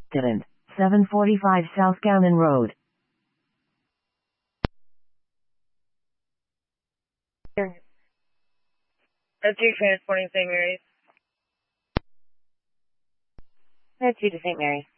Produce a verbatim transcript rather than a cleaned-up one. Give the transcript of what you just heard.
Accident. seven forty-five South Gownan Road. That's you transporting Saint Mary's. That's you to Saint Mary's.